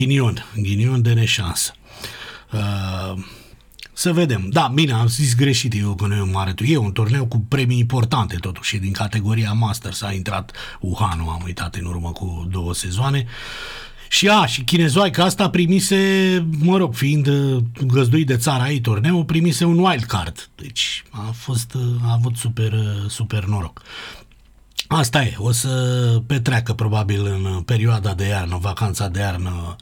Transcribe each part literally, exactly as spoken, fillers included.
ghinion, ghinion de neșansă. Uh, să vedem. Da, bine, am zis greșit eu că nu e un mare turneu, e un turneu cu premii importante totuși, din categoria Masters a intrat Uhanu, am uitat în urmă cu două sezoane. Și a, și Chinezoica asta primise, mă rog, fiind găzduit de țara ei turneu, primise un wild card. Deci a fost, a avut super, super noroc. Asta e, o să petreacă probabil în perioada de iarnă, vacanța de iarnă,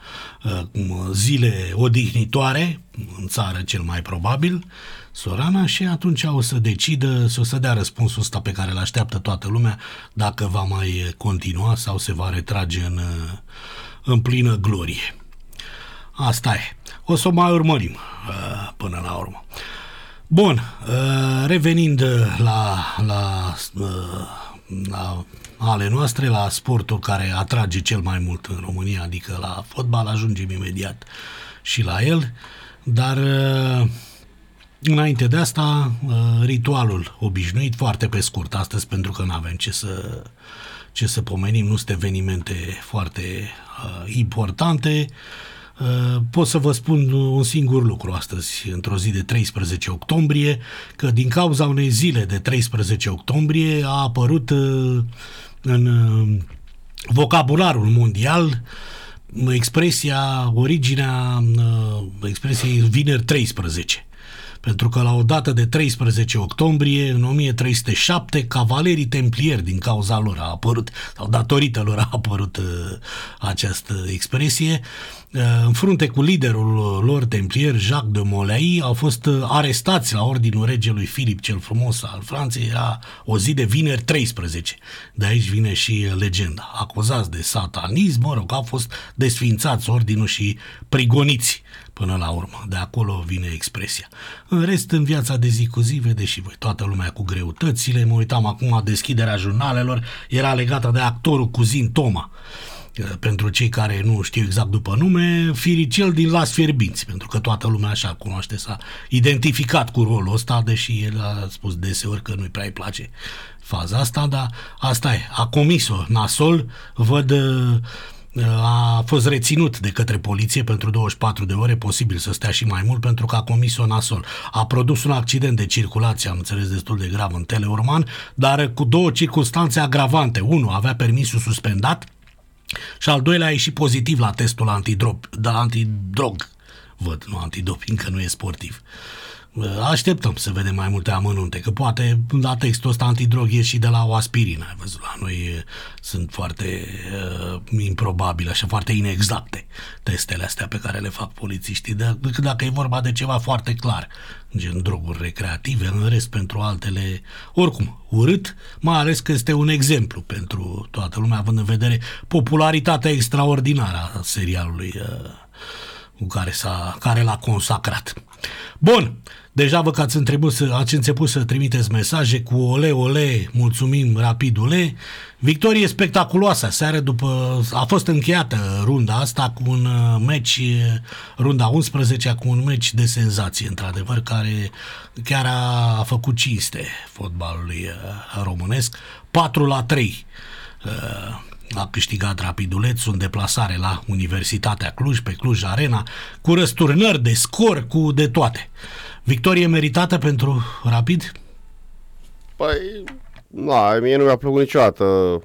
zile odihnitoare, în țară cel mai probabil, Sorana, și atunci o să decidă, o să dea răspunsul ăsta pe care îl așteaptă toată lumea, dacă va mai continua sau se va retrage în, în plină glorie. Asta e. O să o mai urmărim până la urmă. Bun, revenind la... la la ale noastre, la sportul care atrage cel mai mult în România, adică la fotbal, ajungem imediat și la el, dar înainte de asta, ritualul obișnuit, foarte pe scurt astăzi, pentru că nu avem ce să, ce să pomenim, nu sunt evenimente foarte uh, importante. Pot să vă spun un singur lucru astăzi, într-o zi de treisprezece octombrie, că din cauza unei zile de treisprezece octombrie a apărut în vocabularul mondial expresia, originea expresiei vineri treisprezece. Pentru că la o dată de treisprezece octombrie, în o mie trei sute șapte, cavalerii templieri, din cauza lor a apărut, sau datorită lor a apărut uh, această expresie, uh, în frunte cu liderul lor templier, Jacques de Molay, au fost uh, arestați la ordinul regelui Filip cel Frumos al Franței. Era o zi de vineri treisprezece. De aici vine și legenda. Acuzați de satanism, mă rog, au fost desfințați ordinul și prigoniți până la urmă. De acolo vine expresia. În rest, în viața de zi cu zi, vedeți și voi, toată lumea cu greutățile. Mă uitam acum, deschiderea jurnalelor era legată de actorul Cuzin Toma. Pentru cei care nu știu exact după nume, Firicel din Las Fierbinți, pentru că toată lumea așa cunoaște, s-a identificat cu rolul ăsta, deși el a spus deseori că nu-i prea îi place faza asta, dar asta e. A comis-o nasol, văd... a fost reținut de către poliție pentru douăzeci și patru de ore, posibil să stea și mai mult, pentru că a comis-o nasol. A produs un accident de circulație, am înțeles, destul de grav în Teleorman, dar cu două circunstanțe agravante. Unu, avea permisul suspendat și al doilea a ieșit pozitiv la testul antidrog, de antidrog, văd, nu antidoping, că nu e sportiv. Așteptăm să vedem mai multe amănunte, că poate la textul ăsta antidrog e și de la o aspirină, ai văzut, la noi sunt foarte uh, improbabile, așa, foarte inexacte testele astea pe care le fac polițiștii, decât dacă e vorba de ceva foarte clar, gen droguri recreative, în rest pentru altele, oricum, urât, mai ales că este un exemplu pentru toată lumea, având în vedere popularitatea extraordinară a serialului uh, cu care, s-a, care l-a consacrat. Bun, deja vă că ați, să, ați început să trimiteți mesaje cu ole, ole, mulțumim, rapidule. Victorie spectaculoasă, seară după, a fost încheiată runda asta cu un meci, runda unsprezecea, cu un meci de senzație, într-adevăr, care chiar a, a făcut cinste fotbalului românesc, patru la trei. A câștigat Rapidulețul în deplasare la Universitatea Cluj, pe Cluj Arena, cu răsturnări de scor, cu de toate. Victorie meritată pentru Rapid? Păi, na, mie nu mi-a plăcut niciodată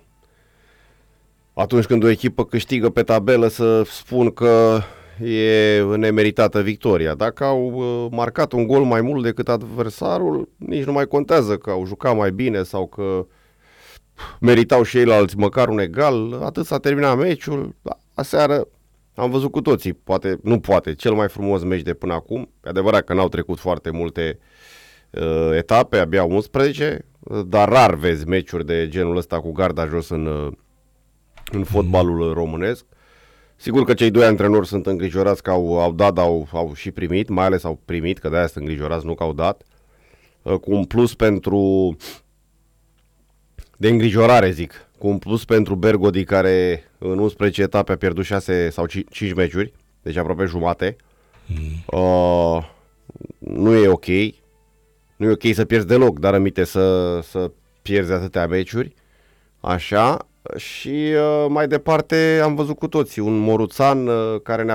atunci când o echipă câștigă pe tabelă să spun că e nemeritată victoria. Dacă au marcat un gol mai mult decât adversarul, nici nu mai contează că au jucat mai bine sau că meritau și ei la alții măcar un egal. Atât s-a terminat meciul. Aseară am văzut cu toții, poate, nu poate, cel mai frumos meci de până acum. E adevărat că n-au trecut foarte multe uh, etape, abia unsprezece, dar rar vezi meciuri de genul ăsta cu garda jos în, uh, în fotbalul românesc. Sigur că cei doi antrenori sunt îngrijorați că au, au dat, au, au și primit, mai ales au primit, că de-aia sunt îngrijorați, nu că au dat. Uh, cu un plus pentru... de îngrijorare, zic, cu un plus pentru Bergodi, care în unsprezece etape a pierdut șase sau cinci meciuri, deci aproape jumate. Mm. Uh, nu e ok, nu e ok să pierzi deloc, dar aminte să, să pierzi atâtea meciuri, așa. Și uh, mai departe am văzut cu toții un moruțan uh, care ne-a